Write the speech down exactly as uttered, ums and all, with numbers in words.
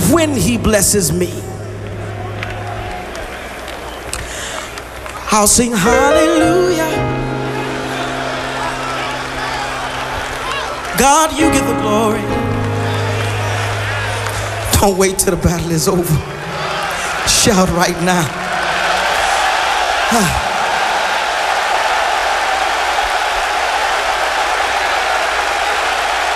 when he blesses me. I'll sing hallelujah. God, you get the glory. Don't wait till the battle is over. Shout right now.